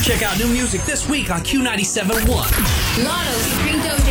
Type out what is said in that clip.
Check out new music this week on Q97.1. Lotto Supreme Doja